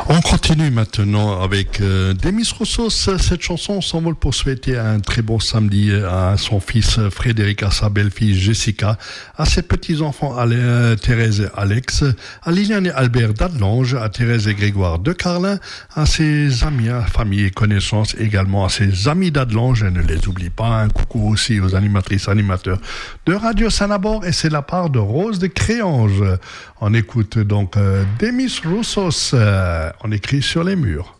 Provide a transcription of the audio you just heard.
On continue maintenant avec Demis Roussos. Cette chanson s'envole pour souhaiter un très bon samedi à son fils Frédéric, à sa belle-fille Jessica, à ses petits-enfants Thérèse et Alex, à Liliane et Albert d'Adelange, à Thérèse et Grégoire de Carlin, à ses amis, à famille et connaissances, également à ses amis d'Adelange. Ne les oublie pas. Un coucou aussi aux animatrices, animateurs de Radio Saint-Labor, et c'est la part de Rose de Créange. On écoute donc Demis Roussos. On écrit sur les murs.